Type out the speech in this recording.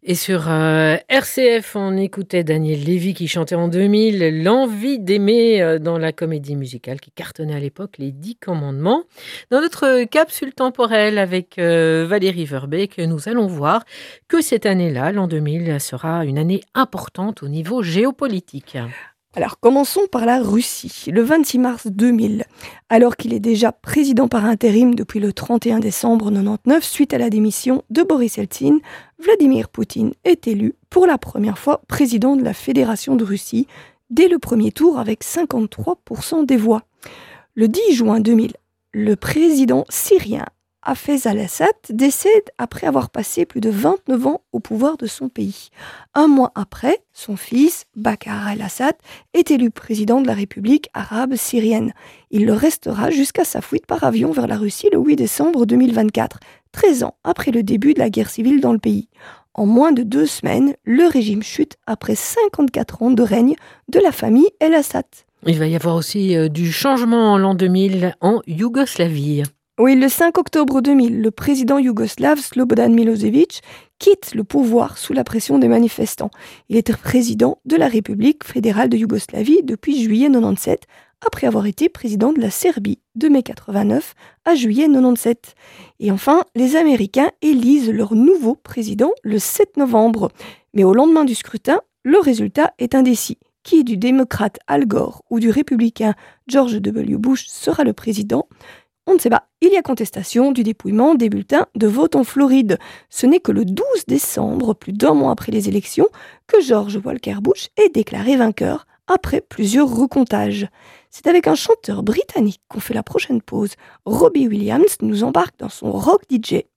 Et sur RCF, on écoutait Daniel Lévy qui chantait en 2000 L'envie d'aimer dans la comédie musicale qui cartonnait à l'époque, Les 10 commandements. Dans notre capsule temporelle avec Valérie Verbeek, nous allons voir que cette année-là, l'an 2000, sera une année importante au niveau géopolitique. Alors commençons par la Russie. Le 26 mars 2000, alors qu'il est déjà président par intérim depuis le 31 décembre 99 suite à la démission de Boris Eltsine, Vladimir Poutine est élu pour la première fois président de la Fédération de Russie dès le premier tour avec 53% des voix. Le 10 juin 2000, le président syrien Hafez al-Assad décède après avoir passé plus de 29 ans au pouvoir de son pays. Un mois après, son fils, Bachar el-Assad, est élu président de la République arabe syrienne. Il le restera jusqu'à sa fuite par avion vers la Russie le 8 décembre 2024, 13 ans après le début de la guerre civile dans le pays. En moins de 2 semaines, le régime chute après 54 ans de règne de la famille el-Assad. Il va y avoir aussi du changement en l'an 2000 en Yougoslavie. Oui, le 5 octobre 2000, le président yougoslave Slobodan Milosevic quitte le pouvoir sous la pression des manifestants. Il était président de la République fédérale de Yougoslavie depuis juillet 97, après avoir été président de la Serbie de mai 89 à juillet 97. Et enfin, les Américains élisent leur nouveau président le 7 novembre. Mais au lendemain du scrutin, le résultat est indécis. Qui du démocrate Al Gore ou du républicain George W. Bush sera le président ? On ne sait pas. Il y a contestation du dépouillement des bulletins de vote en Floride. Ce n'est que le 12 décembre, plus d'1 mois après les élections, que George Walker Bush est déclaré vainqueur après plusieurs recomptages. C'est avec un chanteur britannique qu'on fait la prochaine pause. Robbie Williams nous embarque dans son rock DJ.